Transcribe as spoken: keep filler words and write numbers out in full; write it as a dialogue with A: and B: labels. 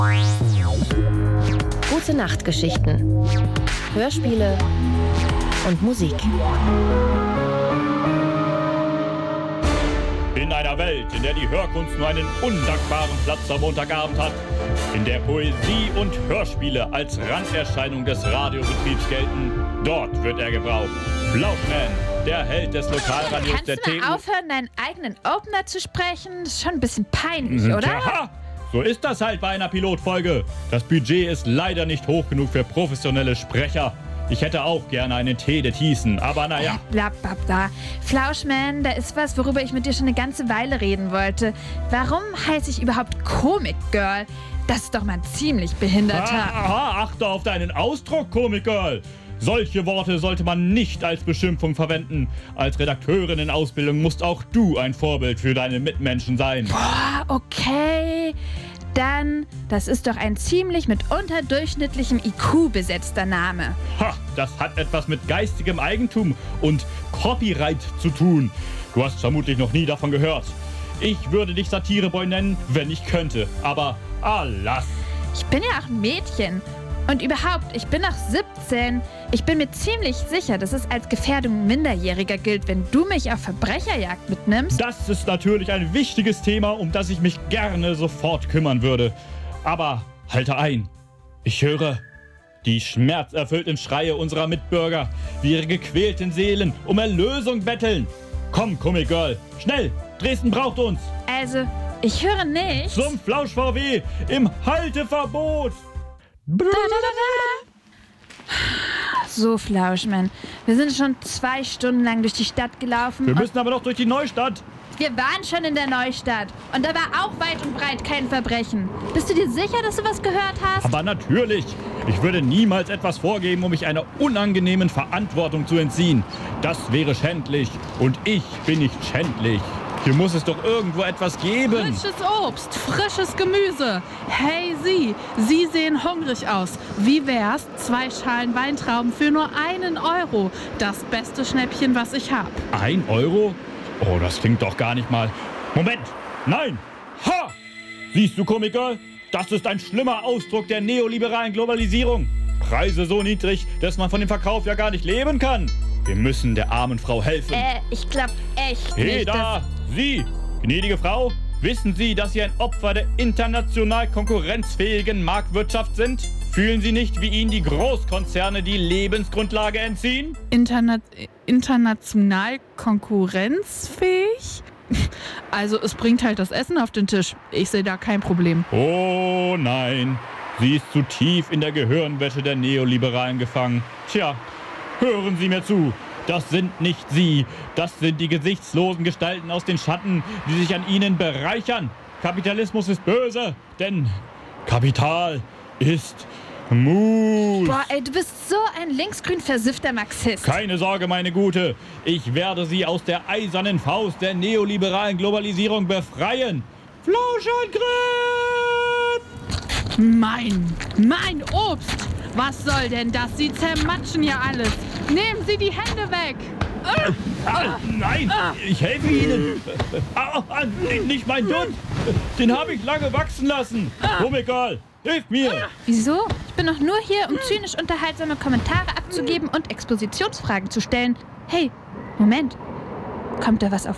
A: Gute Nachtgeschichten, Hörspiele und Musik.
B: In einer Welt, in der die Hörkunst nur einen undankbaren Platz am Montagabend hat, in der Poesie und Hörspiele als Randerscheinung des Radiobetriebs gelten, dort wird er gebraucht. Flauschman, der Held des Lokalradios
C: Kannst
B: der
C: du
B: T U.
C: mal aufhören, deinen eigenen Opener zu sprechen? Das ist schon ein bisschen peinlich, oder?
B: Tja, so ist das halt bei einer Pilotfolge. Das Budget ist leider nicht hoch genug für professionelle Sprecher. Ich hätte auch gerne einen Tee der Thiessen, aber naja.
C: Bla, bla, bla. Flauschman, da ist was, worüber ich mit dir schon eine ganze Weile reden wollte. Warum heiße ich überhaupt Comic Girl? Das ist doch mal ein ziemlich behinderter.
B: Aha, achte auf deinen Ausdruck, Comic Girl. Solche Worte sollte man nicht als Beschimpfung verwenden. Als Redakteurin in Ausbildung musst auch du ein Vorbild für deine Mitmenschen sein.
C: Boah, okay. Dann, das ist doch ein ziemlich mit unterdurchschnittlichem I Q besetzter Name.
B: Ha, das hat etwas mit geistigem Eigentum und Copyright zu tun. Du hast vermutlich noch nie davon gehört. Ich würde dich Satireboy nennen, wenn ich könnte. Aber alas.
C: Ich bin ja auch ein Mädchen. Und überhaupt, ich bin noch siebzehn. Ich bin mir ziemlich sicher, dass es als Gefährdung Minderjähriger gilt, wenn du mich auf Verbrecherjagd mitnimmst.
B: Das ist natürlich ein wichtiges Thema, um das ich mich gerne sofort kümmern würde. Aber halte ein. Ich höre die schmerzerfüllten Schreie unserer Mitbürger, wie ihre gequälten Seelen um Erlösung betteln. Komm, Comic Girl, schnell! Dresden braucht uns!
C: Also, ich höre nichts.
B: Zum Flausch-V W im Halteverbot!
C: Da, da, da, da. So, Flauschmann, wir sind schon zwei Stunden lang durch die Stadt gelaufen.
B: Wir müssen aber noch durch die Neustadt.
C: Wir waren schon in der Neustadt. Und da war auch weit und breit kein Verbrechen. Bist du dir sicher, dass du was gehört hast?
B: Aber natürlich. Ich würde niemals etwas vorgeben, um mich einer unangenehmen Verantwortung zu entziehen. Das wäre schändlich. Und ich bin nicht schändlich. Hier muss es doch irgendwo etwas geben.
D: Frisches Obst, frisches Gemüse. Hey Sie, Sie sehen hungrig aus. Wie wär's? Zwei Schalen Weintrauben für nur einen Euro. Das beste Schnäppchen, was ich hab.
B: Ein Euro? Oh, das klingt doch gar nicht mal. Moment! Nein! Ha! Siehst du, Comic Girl? Das ist ein schlimmer Ausdruck der neoliberalen Globalisierung. Preise so niedrig, dass man von dem Verkauf ja gar nicht leben kann. Wir müssen der armen Frau helfen.
C: Äh, ich glaub echt
B: Hey
C: nicht,
B: da!
C: dass...
B: Sie, gnädige Frau, wissen Sie, dass Sie ein Opfer der international konkurrenzfähigen Marktwirtschaft sind? Fühlen Sie nicht, wie Ihnen die Großkonzerne die Lebensgrundlage entziehen?
D: Interna- international konkurrenzfähig? Also es bringt halt das Essen auf den Tisch. Ich sehe da kein Problem.
B: Oh nein, sie ist zu tief in der Gehirnwäsche der Neoliberalen gefangen. Tja, hören Sie mir zu. Das sind nicht Sie. Das sind die gesichtslosen Gestalten aus den Schatten, die sich an Ihnen bereichern. Kapitalismus ist böse, denn Kapital ist Mut.
C: Boah, ey, du bist so ein linksgrün versiffter Marxist.
B: Keine Sorge, meine Gute. Ich werde Sie aus der eisernen Faust der neoliberalen Globalisierung befreien. Flauschangriff!
D: Mein, mein Obst! Was soll denn das? Sie zermatschen ja alles. Nehmen Sie die Hände weg.
B: Ah, ah, nein, ah. Ich helfe Ihnen. Ah, ah, nicht mein Dutt. Den habe ich lange wachsen lassen. Comic Girl, hilf mir.
C: Wieso? Ich bin doch nur hier, um zynisch unterhaltsame Kommentare abzugeben und Expositionsfragen zu stellen. Hey, Moment. Kommt da was auf